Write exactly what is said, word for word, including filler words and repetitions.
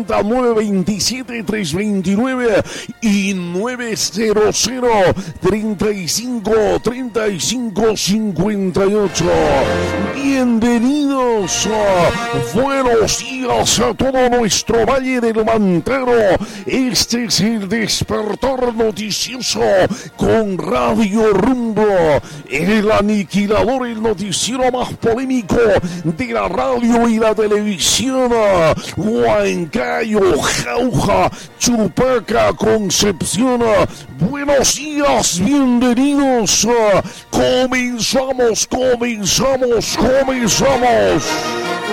cincuenta, nueve veintisiete, trescientos veintinueve y nueve cero cero, treinta y cinco, treinta y cinco, cincuenta y ocho. Bienvenidos, buenos días a todo nuestro Valle del Mantero. Este es el despertar noticioso con Radio Rumbo, el aniquilador, el noticiero más polémico de la radio y la televisión. Huancayo, Jauja, Chupaca, Concepción. Buenos días, bienvenidos. Comenzamos, comenzamos, comenzamos.